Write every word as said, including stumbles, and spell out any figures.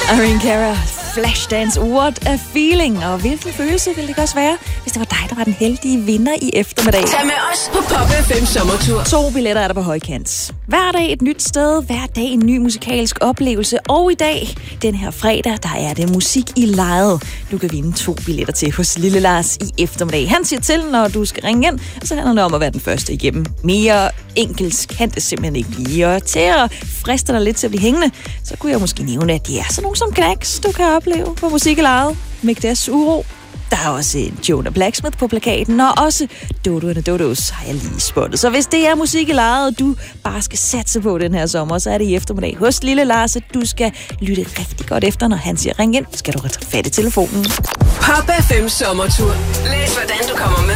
Irene Cara, Flashdance, what a feeling. Og hvilken følelse ville det også være, hvis det var dig, der var den heldige vinder i eftermiddag. Tag med os på Pop F M sommertur. To billetter er der på højkant. Hver dag et nyt sted, hver dag en ny musikalsk oplevelse. Og i dag, den her fredag, der er det musik i lejet. Du kan vinde to billetter til hos Lille Lars i eftermiddag. Han siger til, når du skal ringe ind, så handler det om at være den første igennem. Mere enkelt kan det simpelthen ikke blive. Og til at friste dig lidt til at blive hængende, så kunne jeg måske nævne, at de er sådan nogle som Knacks, du kan opleve på musik i lejet. Migdas Uro. Der er også en Jonah Blacksmith på plakaten, og også Dodo and Dodos har jeg lige spottet. Så hvis det er musik i lejet, og du bare skal satse på den her sommer, så er det i eftermiddag hos Lille Lars, at du skal lytte rigtig godt efter, når han siger ring ind. Skal du fat i telefonen. Pop F M sommertur. Læs hvordan du kommer med